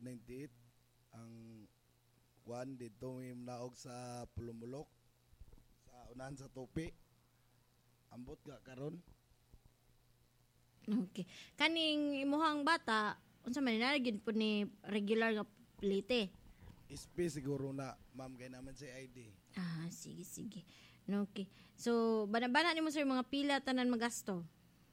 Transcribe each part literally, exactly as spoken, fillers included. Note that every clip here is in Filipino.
ninety-eight ang kuan dito may naog sa Pulumulok sa unahan sa Tupi. Ambot ga karon. Okay. Kaning imuhang bata, unsa man na gid po ni regular nga plite? S P siguro na, ma'am, kay naman sa I D. Ah, sige, sige. Okay. So, bana-bana nimo sir mga pila tanan magasto?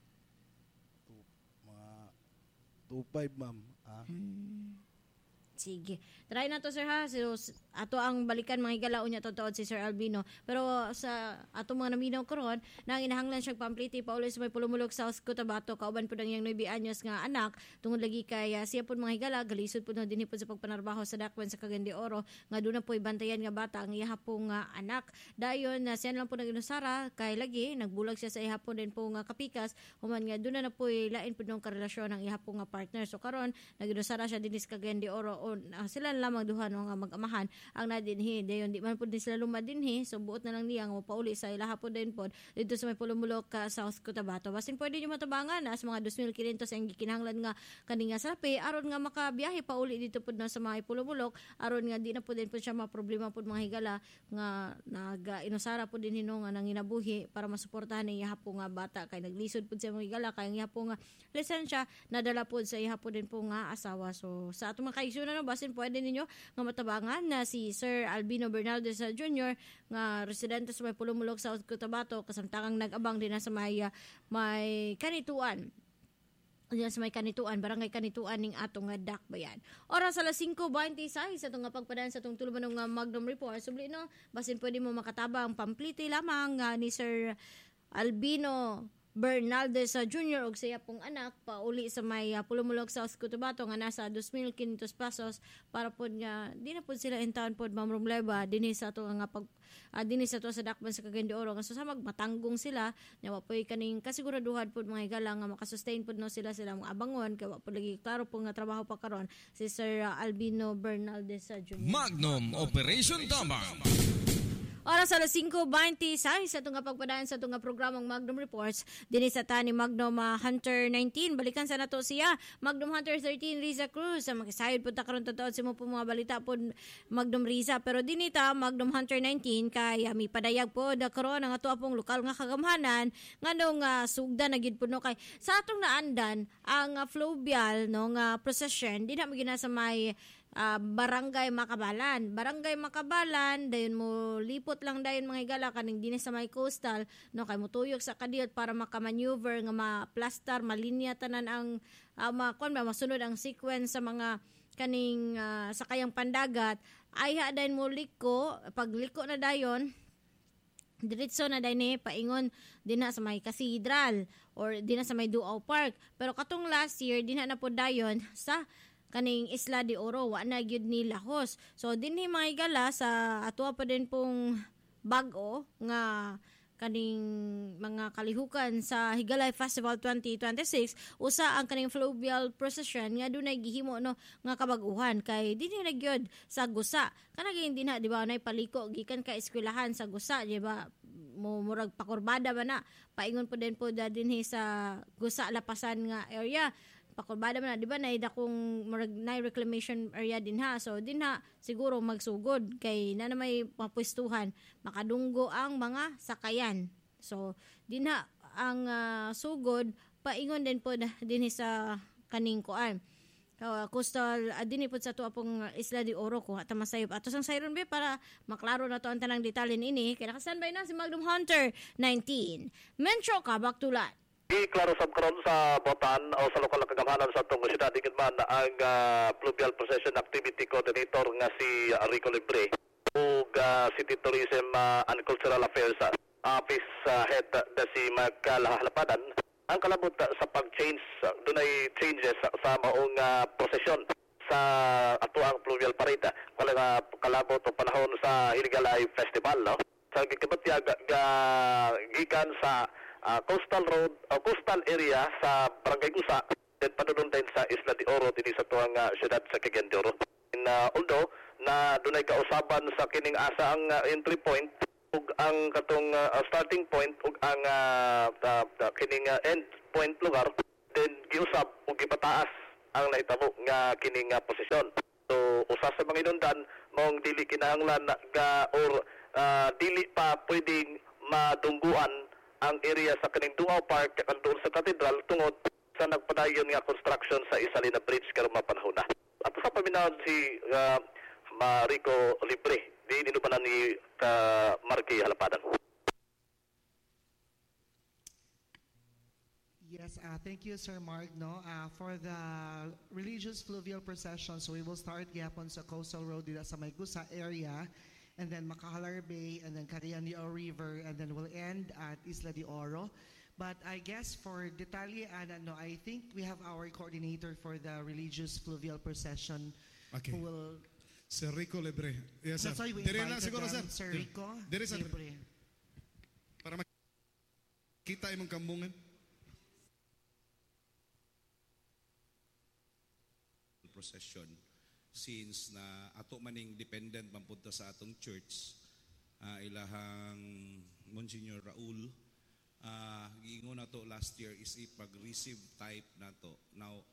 Two, mga two five, ma'am. Ah. Hmm. Sige. Try na to sir ha. So, ato ang balikan mga higala unya totoo si Sir Albino. Pero sa ato mga naminaw karon, nang inahanglan siya pampliti pa ulit sa may Pulumulok South Cotabato kauban pud ang iyang nueve anyos nga anak tungod lagi kay uh, siya pud mga higala galisod pud no dinhi pud sa pagpanarbaho sa dakwan sa Cagayan de Oro nga doon na po'y bantayan nga bata ang iya pong uh, anak. Dayon na uh, siya lang po naginusara kay lagi nagbulag siya sa iya pon din po nga kapikas human nga doon na, na po'y lain pud ng karelasyon ang iya pong nga partner. So karon naginusara siya dinhi sa Cagayan de Oro o uh, sila lamang duha no nga mag-amahan ang nadinhi dayon di man pud sila lumadinhi so buot na lang niya nga pauli sa ilaha pud din pod dito sa may Pulumulok ka South Cotabato. Basin pwede niyo matabangan na sa mga two thousand five hundred ang gikinahanglan nga kani nga sapi aron nga makabiyahe pauli dito pud na sa may Pulumulok aron nga di na pud din pud siya maproblema pud mga higala nga naga-inusara pud din hino nga nanginabuhi para masuportahan ni iya po nga bata kay naglisod pud sa mga higala kay iya po nga lisensya nadala pud sa iya pud din po nga asawa. So sa atong mga kaisyu na no basin pwede ninyo nga matabangan na si Sir Albino Bernaldez Junior nga residente sa may Pulumulok South Cotabato kasamtangang nag-abang din na sa may, uh, may kanituan diyan sa may kanituan, barangay kanituan ning atong nga dakbayan. Oras alas five twenty-six sa itong nga pagpadaan sa itong tuluman ng Magnum Report. Subli no, basin pwede mo makatabang pampliti lamang uh, ni Sir Albino Bernaldez Junior og siya pong anak pauli sa may uh, Pulumulok South Cotabato nga nasa two thousand five hundred pesos para pod nga di na pod sila intaon pod mamrumleba dinhi sa ato nga pag uh, dinhi sa to sa dakban sa Cagayan de Oro nga so sa magmatanggong sila nya wa poy kaning kasiguraduhan pod mga higala nga makasustain pod no sila sila mga abangon kay wa pod lagi klaro po nga trabaho pa karon si Sir uh, Albino Bernaldez Junior Magnum Operation Tabang. Oras alas five twenty-six sa itong pagpadaan sa itong programang Magnum Reports din sa tani Magnum uh, Hunter nineteen balikan sa nato siya Magnum Hunter thirteen Riza Cruz sa makisayod po ta karon totoo sa mo po mga balita po Magnum Riza pero dinita Magnum Hunter nineteen kay uh, mi padayag po da karon ang ato apong lokal nga kagamhanan nganong uh, sugda na gid po no kay sa atong naandan ang uh, fluvial no nga procession di na magina sa may Uh, Barangay Makabalan. Barangay Makabalan, dayon mo lipot lang dayon mga higala kaning dinhi sa may coastal, no kay mutuyok sa kadiyot para makamaneuver nga ma-plaster, malinya tanan ang uh, ma kon ba masunod ang sequence sa mga kaning uh, sakayang pandagat. Ay ha dayon mo liko, pagliko na dayon diretso na dayne paingon dinha sa may cathedral or dinha sa may Duaw Park. Pero katong last year dinha na po dayon sa kaning Isla de Oro wa na gyud ni lahos. So dinhi mga higala sa atua pa din pong bag-o nga kaning mga kalihukan sa Higalay Festival twenty twenty-six usa ang kaning fluvial procession nga dunay gihimo no nga kabag-uhan kay dinhi na gyud sa Gusa kanaging dinha di ba nay paliko gikan ka eskwelahan sa Gusa di ba mo murag pakurbada ba na paingon po din po da dinhi sa Gusa Lapasan nga area pakurbada man na, di ba, naida kong na reclamation area din ha. So, din ha, siguro magsugod kay na na may mapwestuhan, makadunggo ang mga sakayan. So, din ha, ang uh, sugod, paingon din po na, din sa kaning kuan. Uh, coastal, uh, din po sa to pong Isla de Oro ko, at masayop. Ato sang sayron be, para maklaro na to ang tanang detalyin ini. Kaya nakasanbay na si Magnum Hunter nineteen. Mentro ka, baktulat. I-klaro sa karon sa Botan o sa lokal na kagamanan sa itong siyudad higit man ang uh, Fluvial Procession Activity Coordinator nga si uh, Rico Libre o uh, City Tourism uh, and Cultural Affairs uh, Office uh, Head uh, na si Magkalahalapadan ang kalabot uh, sa pag-change uh, dunay changes uh, sa maong uh, procession sa atuang Fluvial Parade uh, kung uh, kalabot o panahon sa Hiligalay Festival no? Sa gikibatyag uh, gikan sa Uh, coastal road o uh, coastal area sa Barangay Gusa then padulong din sa Isla de Oro din sa tuwang uh, siyudad sa Cagayan de Oro. In, uh, although na dunay kausaban sa kining asa ang uh, entry point ug ang katong uh, starting point ug ang uh, uh, uh, kining uh, end point lugar then giusab ug gipataas ang nahitabo nga kining nga posisyon. So usa sa mga inundan mong dili kinahanglan nga or uh, dili pa pwedeng madungguan ang area sa kaning Dungaw Park kan doon sa katedral tungod sa nagpadayon nga construction sa Isalina Bridge karon mapanahon na. At sa paminaw si uh, Marico Libre di ninubanan ni ka Marky Halapadan. Yes, uh, thank you, Sir Mark. No, uh, for the religious fluvial procession, so we will start gapon sa Coastal Road dito sa Maygusa area, and then Makahalar Bay, and then Cagayan de Oro River, and then we'll end at Isla de Oro. But I guess for detalye, ano, no, I think we have our coordinator for the religious fluvial procession, Okay. who will. Sir Rico Libre. Yes, sir. That's why we Dire lang invited siguro, sir. them, Sir Dire- Rico dire, sir. Libre. Para makita imong kambungan. Procession since na ato maning dependent mampunta sa atong church, uh, ilahang Monsignor Raul, uh, giingon na to last year is ipag-receive type na to. Now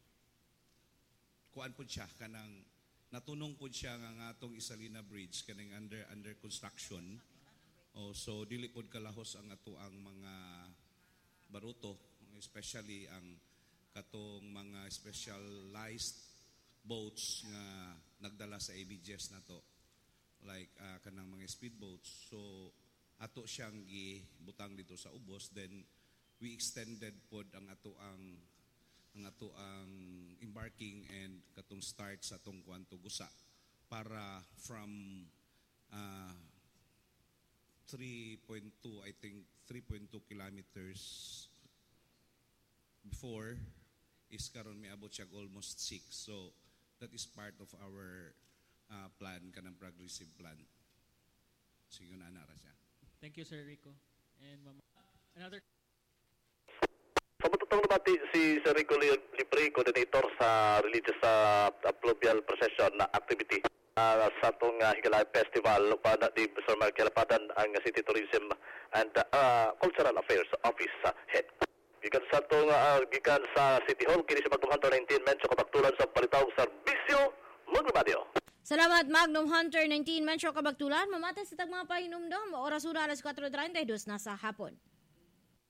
kuan po siya kanang natunong po siya nga nga atong Isalina Bridge kanang under under construction. Oh, so dili pod kalahos ang ato ang mga baruto, especially ang katong mga specialized boats nga nagdala sa A B G S na to, like uh, kanang mga speedboats. So ato siyang gibutang dito sa ubos, then we extended pod ang ato ang ang ato ang embarking and katong start sa atong kwanto gusa para from uh, three point two, I think three point two kilometers before is karon may abot siya almost six. So that is part of our uh, plan, kanang progressive plan. So yun na nara siya. Thank you, Sir Rico. And Mama, another. Sa matutong nabati si Sir Rico Libre, coordinator sa religious uh, fluvial procession na activity uh, sa itong uh, Higalay Festival para di Sir Marky Halapadan ang City Tourism and uh, Cultural Affairs Office uh, Head. Gikan sa itong uh, gikan sa City Hall, kini sa Magnum Hunter nineteen, Menso Kabaktulan sa Palitaw Serbisyo, Maglubadio. Salamat Magnum Hunter nineteen Metro Kabaktulan. Mamatay sa tag mga pahinumdom. Oras una alas four thirty-two na sa hapon.